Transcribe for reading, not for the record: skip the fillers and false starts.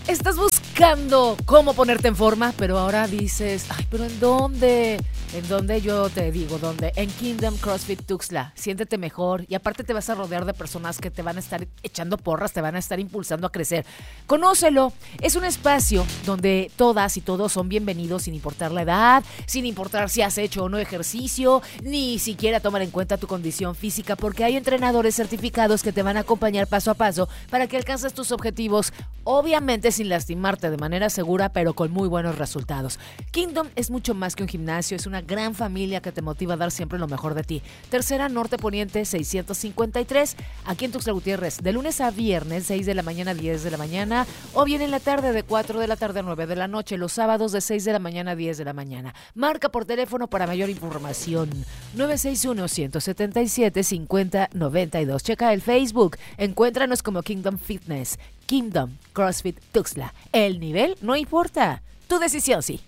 Estás buscando cómo ponerte en forma, pero ahora dices, ay, pero ¿en dónde? ¿En dónde? Yo te digo, ¿dónde? En Kingdom CrossFit Tuxtla. Siéntete mejor y aparte te vas a rodear de personas que te van a estar echando porras, te van a estar impulsando a crecer. Conócelo. Es un espacio donde todas y todos son bienvenidos sin importar la edad, sin importar si has hecho o no ejercicio, ni siquiera tomar en cuenta tu condición física, porque hay entrenadores certificados que te van a acompañar paso a paso para que alcances tus objetivos, obviamente sin lastimarte, de manera segura, pero con muy buenos resultados. Kingdom es mucho más que un gimnasio, es una gran familia que te motiva a dar siempre lo mejor de ti. Tercera Norte Poniente 653, aquí en Tuxtla Gutiérrez, de lunes a viernes, 6 de la mañana a 10 de la mañana, o bien en la tarde de 4 de la tarde a 9 de la noche, los sábados de 6 de la mañana a 10 de la mañana. Marca por teléfono para mayor información, 961-177-5092. Checa el Facebook, encuéntranos como Kingdom Fitness, Kingdom CrossFit Tuxtla. El nivel no importa, tu decisión sí.